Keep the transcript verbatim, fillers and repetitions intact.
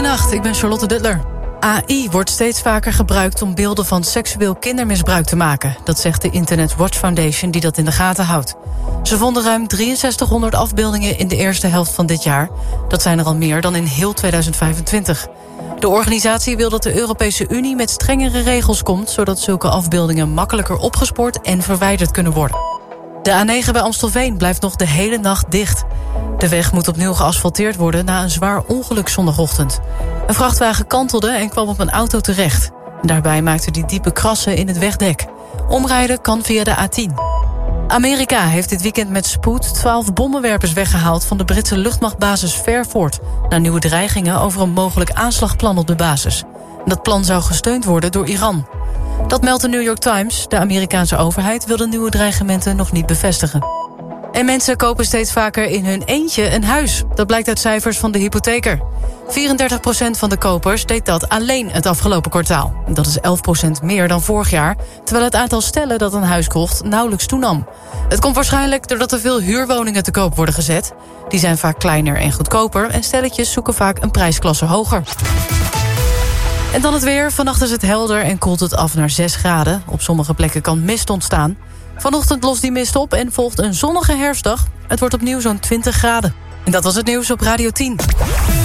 Goedenacht, ik ben Charlotte Duttler. A I wordt steeds vaker gebruikt om beelden van seksueel kindermisbruik te maken. Dat zegt de Internet Watch Foundation, die dat in de gaten houdt. Ze vonden ruim drieënzestighonderd afbeeldingen in de eerste helft van dit jaar. Dat zijn er al meer dan in heel tweeduizend vijfentwintig. De organisatie wil dat de Europese Unie met strengere regels komt, zodat zulke afbeeldingen makkelijker opgespoord en verwijderd kunnen worden. De A negen bij Amstelveen blijft nog de hele nacht dicht. De weg moet opnieuw geasfalteerd worden na een zwaar ongeluk zondagochtend. Een vrachtwagen kantelde en kwam op een auto terecht. Daarbij maakte die diepe krassen in het wegdek. Omrijden kan via de A tien. Amerika heeft dit weekend met spoed twaalf bommenwerpers weggehaald van de Britse luchtmachtbasis Fairford, na nieuwe dreigingen over een mogelijk aanslagplan op de basis. Dat plan zou gesteund worden door Iran. Dat meldt de New York Times. De Amerikaanse overheid wil de nieuwe dreigementen nog niet bevestigen. En mensen kopen steeds vaker in hun eentje een huis. Dat blijkt uit cijfers van de hypotheker. vierendertig procent van de kopers deed dat alleen het afgelopen kwartaal. Dat is elf procent meer dan vorig jaar, terwijl het aantal stellen dat een huis kocht nauwelijks toenam. Het komt waarschijnlijk doordat er veel huurwoningen te koop worden gezet. Die zijn vaak kleiner en goedkoper en stelletjes zoeken vaak een prijsklasse hoger. En dan het weer. Vannacht is het helder en koelt het af naar zes graden. Op sommige plekken kan mist ontstaan. Vanochtend lost die mist op en volgt een zonnige herfstdag. Het wordt opnieuw zo'n twintig graden. En dat was het nieuws op Radio tien.